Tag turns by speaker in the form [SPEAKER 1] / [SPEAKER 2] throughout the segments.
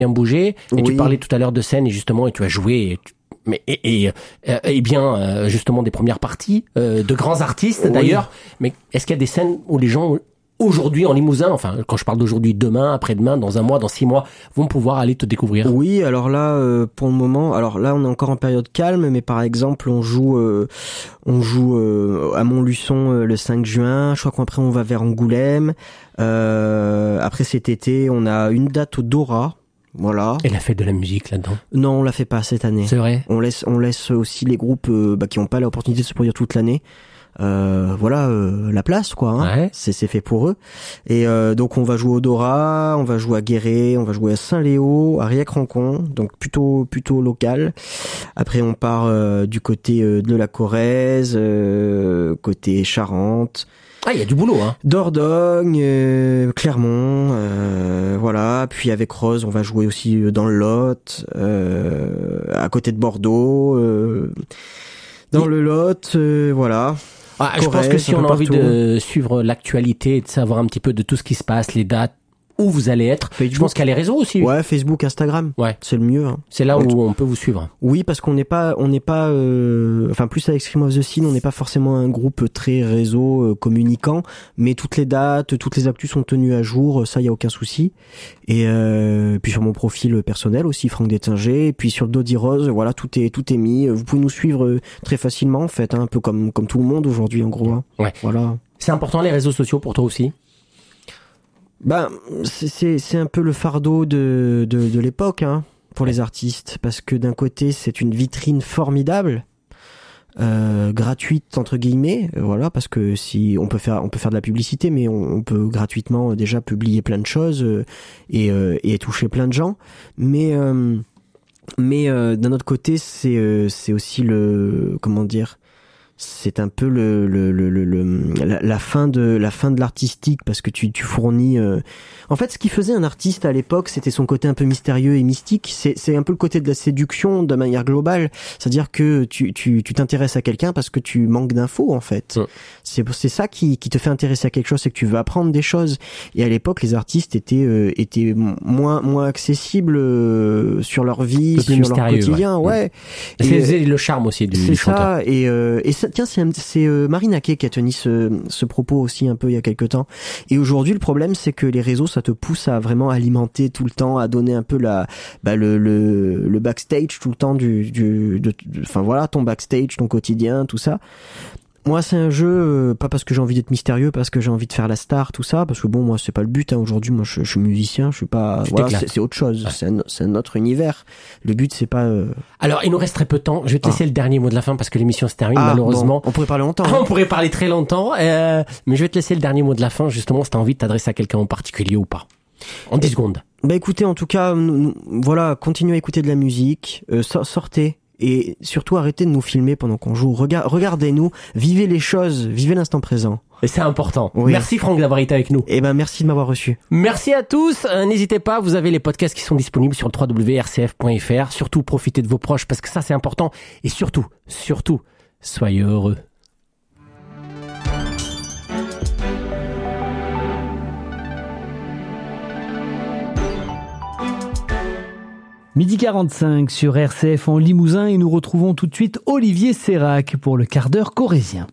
[SPEAKER 1] bien bougé. Et
[SPEAKER 2] Oui.
[SPEAKER 1] tu parlais tout à l'heure de scène et justement, et tu as joué, et bien justement des premières parties de grands artistes d'ailleurs. Mais est-ce qu'il y a des scènes où les gens aujourd'hui en Limousin, enfin quand je parle d'aujourd'hui, demain, après-demain, dans un mois, dans 6 mois, vont pouvoir aller te découvrir?
[SPEAKER 2] Oui, alors là, pour le moment, alors là, on est encore en période calme, mais par exemple, on joue à Montluçon le 5 juin. Je crois qu'après on va vers Angoulême. Après cet été, on a une date au Dora. Voilà.
[SPEAKER 1] Et la fête de la musique là-dedans?
[SPEAKER 2] Non, on la fait pas cette année.
[SPEAKER 1] C'est vrai.
[SPEAKER 2] On laisse aussi les groupes qui n'ont pas l'opportunité de se produire toute l'année. La place quoi, hein.
[SPEAKER 1] Ouais.
[SPEAKER 2] C'est fait pour eux. Et donc on va jouer au Dora, on va jouer à Guéret, on va jouer à Saint-Léo, à Riec-Rancon, donc plutôt local. Après on part du côté de la Corrèze, côté Charente.
[SPEAKER 1] Ah, il y a du boulot, hein.
[SPEAKER 2] Dordogne, Clermont, voilà. Puis avec Rose, on va jouer aussi dans le Lot, à côté de Bordeaux, dans le Lot, voilà.
[SPEAKER 1] Ah, je pense que si on a envie de suivre l'actualité et de savoir un petit peu de tout ce qui se passe, les dates, où vous allez être,
[SPEAKER 2] Facebook.
[SPEAKER 1] je pense qu'il y a les réseaux aussi.
[SPEAKER 2] Ouais, Facebook, Instagram.
[SPEAKER 1] Ouais.
[SPEAKER 2] C'est le mieux, hein.
[SPEAKER 1] C'est là où on peut vous suivre.
[SPEAKER 2] Oui, parce qu'on n'est pas, enfin, plus avec Scream of the Scene, on n'est pas forcément un groupe très réseau communicant, mais toutes les dates, toutes les actus sont tenues à jour, ça, y a aucun souci. Et, puis sur mon profil personnel aussi, Franck Détinger, et puis sur Dodi Rose, voilà, tout est mis. Vous pouvez nous suivre très facilement, en fait, hein, un peu comme tout le monde aujourd'hui, en gros, hein.
[SPEAKER 1] Ouais.
[SPEAKER 2] Voilà.
[SPEAKER 1] C'est important les réseaux sociaux pour toi aussi?
[SPEAKER 2] Ben, c'est un peu le fardeau de l'époque, hein, pour les artistes, parce que d'un côté c'est une vitrine formidable, gratuite entre guillemets, voilà, parce que si on peut faire de la publicité, mais on peut gratuitement déjà publier plein de choses et toucher plein de gens, mais d'un autre côté c'est aussi comment dire. C'est un peu la fin de l'artistique, parce que tu fournis en fait ce qui faisait un artiste à l'époque, c'était son côté un peu mystérieux et mystique. C'est un peu le côté de la séduction de manière globale, c'est-à-dire que tu t'intéresses à quelqu'un parce que tu manques d'infos en fait. Ouais. C'est ça qui te fait intéresser à quelque chose, c'est que tu veux apprendre des choses. Et à l'époque les artistes étaient moins accessibles sur leur vie, sur leur quotidien, ouais.
[SPEAKER 1] C'est le charme aussi du chanteur.
[SPEAKER 2] C'est ça, et ça, tiens, c'est Marine Haquet qui a tenu ce propos aussi un peu il y a quelque temps. Et aujourd'hui, le problème, c'est que les réseaux, ça te pousse à vraiment alimenter tout le temps, à donner un peu le backstage tout le temps enfin voilà, ton backstage, ton quotidien, tout ça. Moi, c'est un jeu, pas parce que j'ai envie d'être mystérieux, parce que j'ai envie de faire la star, tout ça, parce que bon, moi, c'est pas le but, hein. Aujourd'hui, moi, je suis musicien, je suis pas, voilà, c'est autre chose. Ouais. C'est un autre univers. Le but, c'est pas,
[SPEAKER 1] Alors, il nous reste très peu de temps. Je vais te laisser le dernier mot de la fin parce que l'émission se termine, malheureusement.
[SPEAKER 2] Bon, on pourrait parler longtemps.
[SPEAKER 1] On pourrait parler très longtemps, mais je vais te laisser le dernier mot de la fin, justement, si t'as envie de t'adresser à quelqu'un en particulier ou pas. En 10 secondes.
[SPEAKER 2] Bah, écoutez, en tout cas, voilà, continuez à écouter de la musique, sortez. Et surtout, arrêtez de nous filmer pendant qu'on joue. Regardez-nous, vivez les choses, vivez l'instant présent.
[SPEAKER 1] Et c'est important.
[SPEAKER 2] Oui.
[SPEAKER 1] Merci Franck d'avoir été avec nous.
[SPEAKER 2] Eh ben, merci de m'avoir reçu.
[SPEAKER 1] Merci à tous. N'hésitez pas, vous avez les podcasts qui sont disponibles sur www.rcf.fr. Surtout, profitez de vos proches parce que ça, c'est important. Et surtout, soyez heureux.
[SPEAKER 3] Midi 45 sur RCF en Limousin et nous retrouvons tout de suite Olivier Sérac pour le quart d'heure corrézien.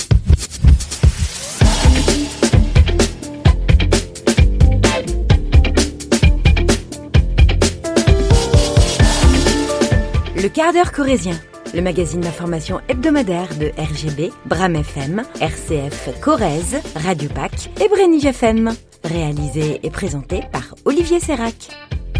[SPEAKER 4] Le quart d'heure corrézien, le magazine d'information hebdomadaire de RGB, Bram FM, RCF Corrèze, Radio Pac et Brenige FM. Réalisé et présenté par Olivier Sérac.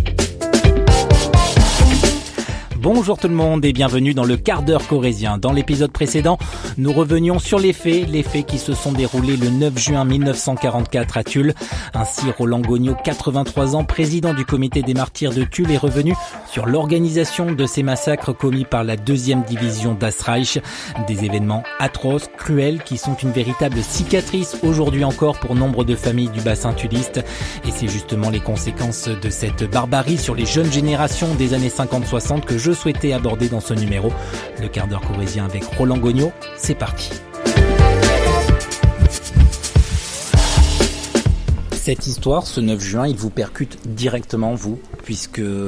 [SPEAKER 5] Bonjour tout le monde et bienvenue dans le quart d'heure corrézien. Dans l'épisode précédent, nous revenions sur les faits qui se sont déroulés le 9 juin 1944 à Tulle. Ainsi, Roland Gognaud, 83 ans, président du comité des martyrs de Tulle, est revenu sur l'organisation de ces massacres commis par la 2e division Das Reich. Des événements atroces, cruels, qui sont une véritable cicatrice aujourd'hui encore pour nombre de familles du bassin tulliste. Et c'est justement les conséquences de cette barbarie sur les jeunes générations des années 50-60 que je souhaitais aborder dans ce numéro. Le quart d'heure corrézien avec Roland Gognaud, c'est parti. Cette histoire, ce 9 juin, il vous percute directement, vous, puisque